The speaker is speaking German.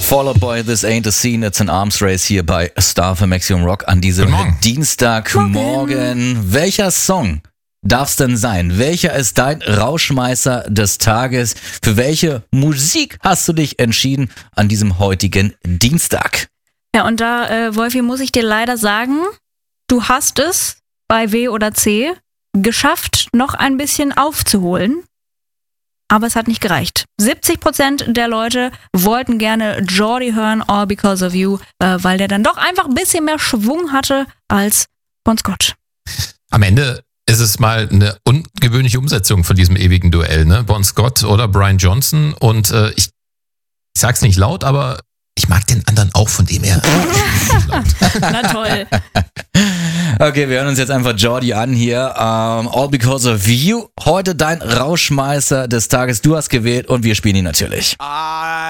Fall Out Boy, This Ain't a Scene, It's an Arms Race hier bei Star für Maximum Rock an diesem Dienstagmorgen. Welcher Song darf's denn sein? Welcher ist dein Rauschmeißer des Tages? Für welche Musik hast du dich entschieden an diesem heutigen Dienstag? Ja, und da, Wolfi, muss ich dir leider sagen, du hast es bei W oder C geschafft, noch ein bisschen aufzuholen. Aber es hat nicht gereicht. 70% der Leute wollten gerne Geordie hören, All Because of You, weil der dann doch einfach ein bisschen mehr Schwung hatte als Bon Scott. Am Ende ist es mal eine ungewöhnliche Umsetzung von diesem ewigen Duell, ne? Bon Scott oder Brian Johnson. Und ich sag's nicht laut, aber ich mag den anderen auch von dem her. Na toll. Okay, wir hören uns jetzt einfach Geordie an hier. All Because of You. Heute dein Rauschmeißer des Tages. Du hast gewählt und wir spielen ihn natürlich.